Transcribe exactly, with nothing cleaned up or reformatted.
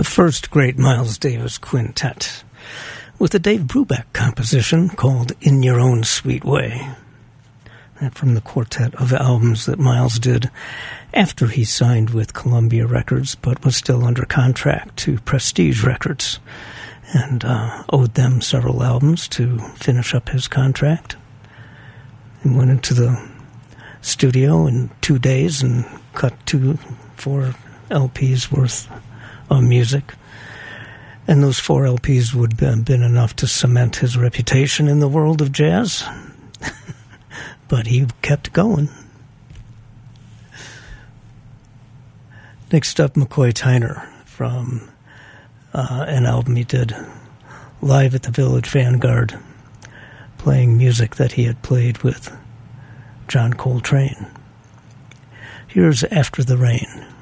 first great Miles Davis quintet with a Dave Brubeck composition called In Your Own Sweet Way. That from the quartet of albums that Miles did after he signed with Columbia Records, but was still under contract to Prestige Records, and uh, owed them several albums to finish up his contract. And went into the studio in two days and cut two, four L Ps worth of music. And those four L Ps would have been enough to cement his reputation in the world of jazz. But he kept going. Next up, McCoy Tyner from uh, an album he did live at the Village Vanguard, playing music that he had played with John Coltrane. Here's After the Rain.